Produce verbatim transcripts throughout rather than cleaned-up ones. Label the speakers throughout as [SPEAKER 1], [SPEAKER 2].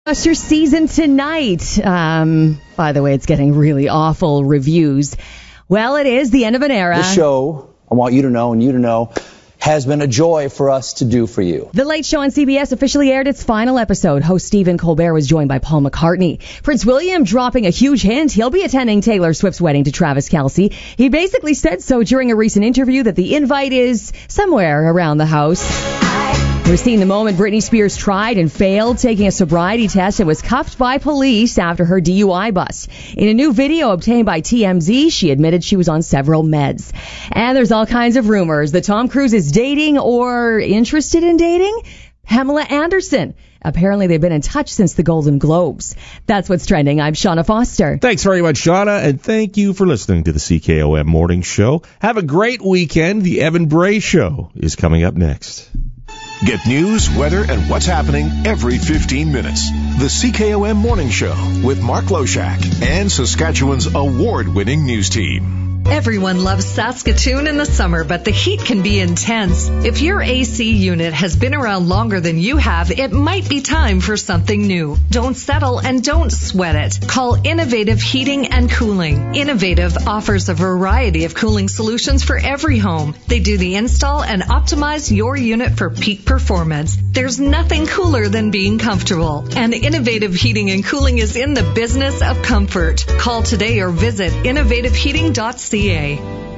[SPEAKER 1] Buster season tonight. Um, by the way, it's getting really awful reviews. Well, it is the end of an era.
[SPEAKER 2] This show, I want you to know and you to know, has been a joy for us to do for you.
[SPEAKER 1] The Late Show on C B S officially aired its final episode. Host Stephen Colbert was joined by Paul McCartney. Prince William dropping a huge hint. He'll be attending Taylor Swift's wedding to Travis Kelce. He basically said so during a recent interview that the invite is somewhere around the house. We're seeing the moment Britney Spears tried and failed taking a sobriety test and was cuffed by police after her D U I bust. In a new video obtained by T M Z, she admitted she was on several meds. And there's all kinds of rumors that Tom Cruise is dating or interested in dating Pamela Anderson. Apparently, they've been in touch since the Golden Globes. That's what's trending. I'm Shauna Foster.
[SPEAKER 3] Thanks very much, Shauna, and thank you for listening to the C K O M Morning Show. Have a great weekend. The Evan Bray Show is coming up next.
[SPEAKER 4] Get news, weather, and what's happening every fifteen minutes. The C K O M Morning Show with Mark Loshak and Saskatchewan's award-winning news team.
[SPEAKER 5] Everyone loves Saskatoon in the summer, but the heat can be intense. If your A C unit has been around longer than you have, it might be time for something new. Don't settle and don't sweat it. Call Innovative Heating and Cooling. Innovative offers a variety of cooling solutions for every home. They do the install and optimize your unit for peak performance. There's nothing cooler than being comfortable. And Innovative Heating and Cooling is in the business of comfort. Call today or visit innovative heating dot c a.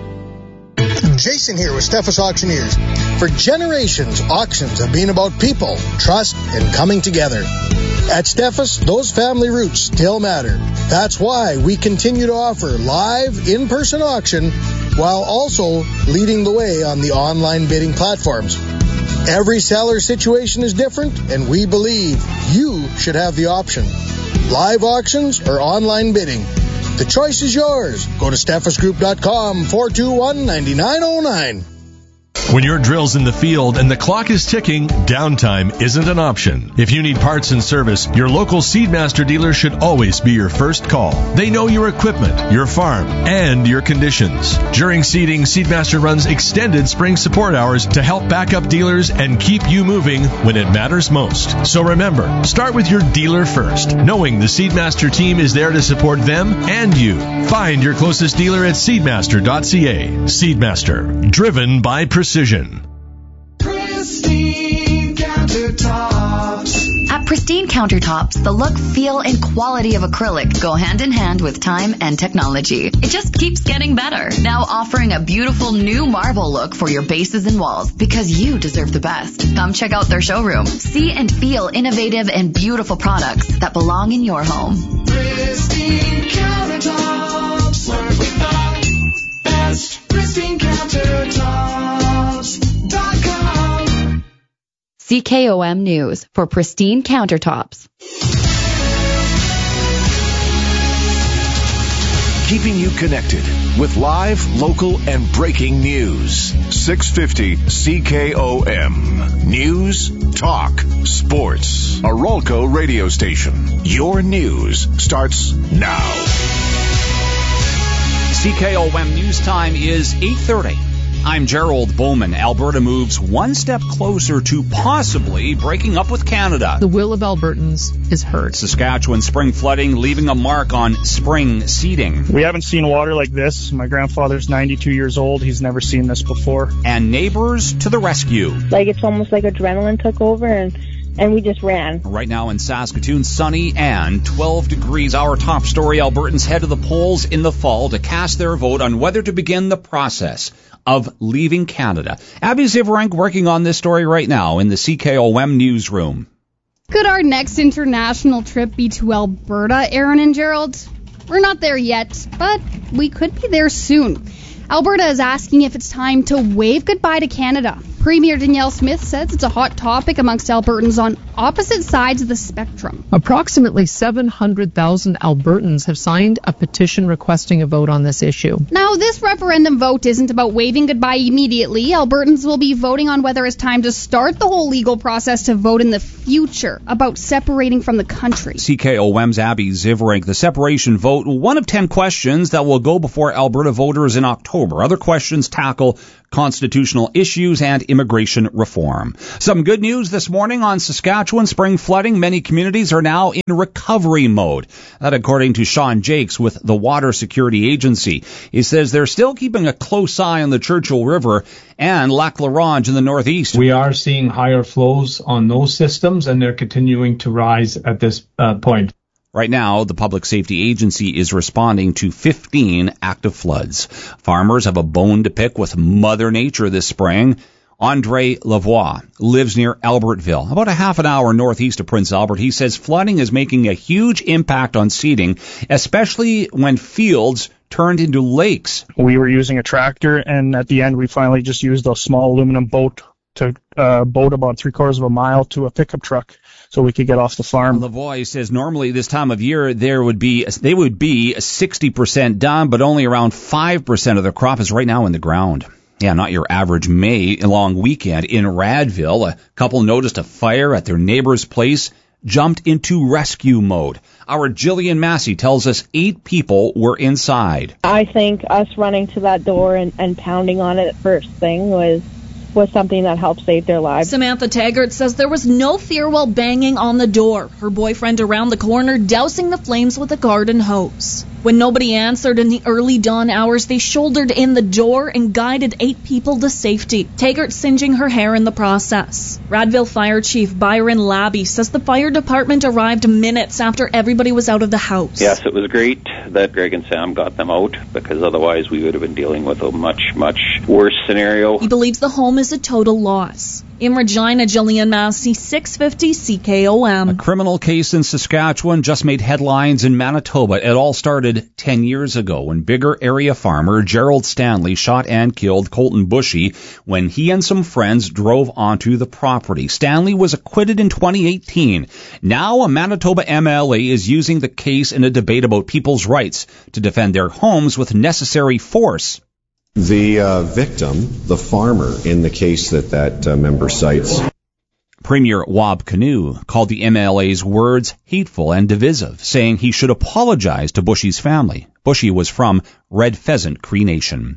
[SPEAKER 6] Jason here with Steffes Auctioneers. For generations, auctions have been about people, trust, and coming together. At Steffes, those family roots still matter. That's why we continue to offer live, in-person auction while also leading the way on the online bidding platforms. Every seller situation is different, and we believe you should have the option. Live auctions or online bidding. The choice is yours. Go to steffes group dot com, four two one, nine nine zero nine.
[SPEAKER 7] When your drill's in the field and the clock is ticking, downtime isn't an option. If you need parts and service, your local Seedmaster dealer should always be your first call. They know your equipment, your farm, and your conditions. During seeding, Seedmaster runs extended spring support hours to help back up dealers and keep you moving when it matters most. So remember, start with your dealer first, knowing the Seedmaster team is there to support them and you. Find your closest dealer at seedmaster dot c a. Seedmaster, driven by precision.
[SPEAKER 8] Pristine Countertops.
[SPEAKER 9] At Pristine Countertops, the look, feel, and quality of acrylic go hand in hand with time and technology. It just keeps getting better. Now offering a beautiful new marble look for your bases and walls because you deserve the best. Come check out their showroom. See and feel innovative and beautiful products that belong in your home.
[SPEAKER 8] Pristine Countertops. Work with the best. Pristine Countertops.
[SPEAKER 9] C K O M News for Pristine Countertops.
[SPEAKER 4] Keeping you connected with live, local, and breaking news. six fifty C K O M. News, talk, sports. A Rolco radio station. Your news starts now.
[SPEAKER 10] C K O M News Time is eight thirty. I'm Gerald Bowman. Alberta moves one step closer to possibly breaking up with Canada.
[SPEAKER 11] The will of Albertans is heard.
[SPEAKER 10] Saskatchewan spring flooding leaving a mark on spring seeding.
[SPEAKER 12] We haven't seen water like this. My grandfather's ninety-two years old. He's never seen this before.
[SPEAKER 10] And neighbors to the rescue.
[SPEAKER 13] Like it's almost like adrenaline took over and and we just ran.
[SPEAKER 10] Right now in Saskatoon, sunny and twelve degrees. Our top story, Albertans head to the polls in the fall to cast their vote on whether to begin the process of leaving Canada. Abby Zivarenk working on this story right now in the C K O M newsroom.
[SPEAKER 14] Could our next international trip be to Alberta, Aaron and Gerald? We're not there yet, but we could be there soon. Alberta is asking if it's time to wave goodbye to Canada. Premier Danielle Smith says it's a hot topic amongst Albertans on opposite sides of the spectrum.
[SPEAKER 11] Approximately seven hundred thousand Albertans have signed a petition requesting a vote on this issue.
[SPEAKER 14] Now, this referendum vote isn't about waving goodbye immediately. Albertans will be voting on whether it's time to start the whole legal process to vote in the future about separating from the country.
[SPEAKER 10] C K O M's Abby Zivarenk. The separation vote, one of ten questions that will go before Alberta voters in October. Other questions tackle constitutional issues and immigration reform. Some good news this morning on Saskatchewan spring flooding. Many communities are now in recovery mode. That according to Sean Jakes with the Water Security Agency. He says they're still keeping a close eye on the Churchill River and Lac La Ronge in the northeast.
[SPEAKER 15] We are seeing higher flows on those systems, and they're continuing to rise at this uh, point.
[SPEAKER 10] Right now, the Public Safety Agency is responding to fifteen active floods. Farmers have a bone to pick with Mother Nature this spring. Andre Lavoie lives near Albertville, about a half an hour northeast of Prince Albert. He says flooding is making a huge impact on seeding, especially when fields turned into lakes.
[SPEAKER 12] We were using a tractor, and at the end, we finally just used a small aluminum boat to uh, boat about three quarters of a mile to a pickup truck so we could get off the farm.
[SPEAKER 10] Lavoie says normally this time of year there would be they would be sixty percent done, but only around five percent of the crop is right now in the ground. Yeah, not your average May long weekend. In Radville, a couple noticed a fire at their neighbor's place, jumped into rescue mode. Our Jillian Massey tells us eight people were inside.
[SPEAKER 13] I think us running to that door and, and pounding on it first thing was was something that helped save their lives.
[SPEAKER 16] Samantha Taggart says there was no fear while banging on the door. Her boyfriend around the corner dousing the flames with a garden hose. When nobody answered in the early dawn hours, they shouldered in the door and guided eight people to safety. Taggart singeing her hair in the process. Radville Fire Chief Byron Labby says the fire department arrived minutes after everybody was out of the house.
[SPEAKER 17] Yes, it was great that Greg and Sam got them out, because otherwise we would have been dealing with a much, much worse scenario.
[SPEAKER 16] He believes the home is a total loss. In Regina, Jillian Massey, six fifty C K O M.
[SPEAKER 10] A criminal case in Saskatchewan just made headlines in Manitoba. It all started ten years ago when bigger area farmer Gerald Stanley shot and killed Colton Bushy when he and some friends drove onto the property. Stanley was acquitted in twenty eighteen. Now a Manitoba M L A is using the case in a debate about people's rights to defend their homes with necessary force.
[SPEAKER 18] The uh, victim, the farmer, in the case that that uh, member cites.
[SPEAKER 10] Premier Wab Kinew called the M L A's words hateful and divisive, saying he should apologize to Bushy's family. Bushy was from Red Pheasant Cree Nation.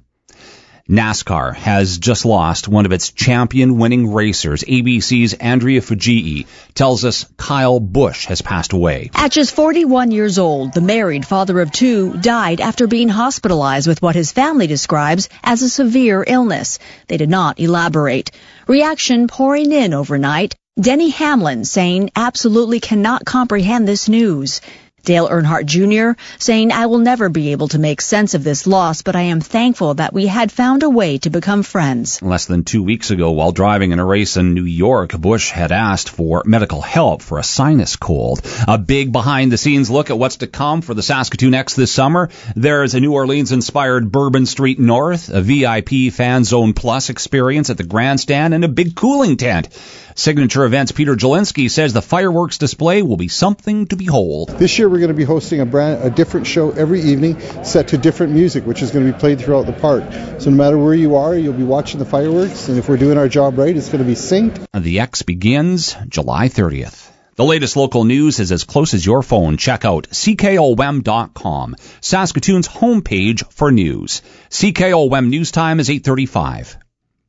[SPEAKER 10] NASCAR has just lost one of its champion-winning racers. A B C's Andrea Fujii tells us Kyle Busch has passed away.
[SPEAKER 19] At just forty-one years old, the married father of two died after being hospitalized with what his family describes as a severe illness. They did not elaborate. Reaction pouring in overnight. Denny Hamlin saying absolutely cannot comprehend this news. Dale Earnhardt Junior saying, I will never be able to make sense of this loss, but I am thankful that we had found a way to become friends.
[SPEAKER 10] Less than two weeks ago, while driving in a race in New York, Busch had asked for medical help for a sinus cold. A big behind-the-scenes look at what's to come for the Saskatoon X this summer. There's a New Orleans-inspired Bourbon Street North, a V I P Fan Zone Plus experience at the grandstand, and a big cooling tent. Signature Events Peter Jelinski says the fireworks display will be something to behold.
[SPEAKER 20] This year we're going to be hosting a brand, a different show every evening set to different music, which is going to be played throughout the park. So no matter where you are, you'll be watching the fireworks, and if we're doing our job right, it's going to be synced.
[SPEAKER 10] The X begins July thirtieth. The latest local news is as close as your phone. Check out C K O M dot com, Saskatoon's homepage for news. C K O M News Time is eight thirty-five.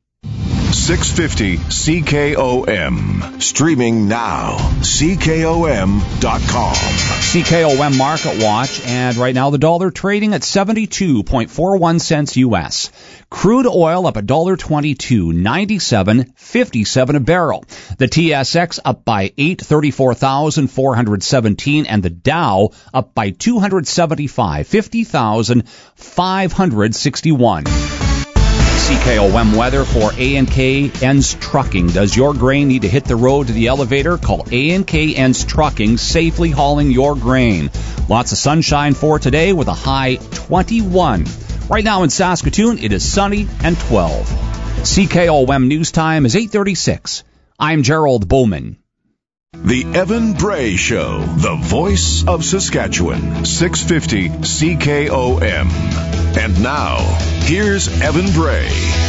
[SPEAKER 4] six fifty C K O M. Streaming now. C K O M dot com.
[SPEAKER 10] C K O M Market Watch, and right now the dollar trading at seventy-two point four one cents U S. Crude oil up one dollar twenty-two, ninety-seven fifty-seven a barrel. The T S X up by eight, thirty-four thousand four hundred seventeen, and the Dow up by two hundred seventy-five, fifty thousand five hundred sixty-one. C K O M weather for A and K Ends Trucking. Does your grain need to hit the road to the elevator? Call A and K Ends Trucking, safely hauling your grain. Lots of sunshine for today with a high twenty-one. Right now in Saskatoon, it is sunny and twelve. C K O M News Time is eight thirty-six. I'm Gerald Bowman.
[SPEAKER 4] The Evan Bray Show, the voice of Saskatchewan, six fifty C K O M. And now, here's Evan Bray.